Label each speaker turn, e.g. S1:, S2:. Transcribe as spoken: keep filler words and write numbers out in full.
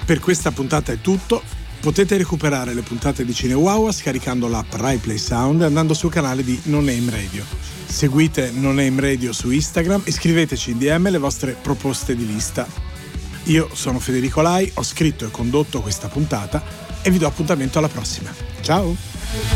S1: Per questa puntata è tutto. Potete recuperare le puntate di CineWow scaricando l'app RaiPlay Sound e andando sul canale di No Name Radio. Seguite No Name Radio su Instagram e scriveteci in D M le vostre proposte di lista. Io sono Federico Lai, ho scritto e condotto questa puntata e vi do appuntamento alla prossima. Ciao!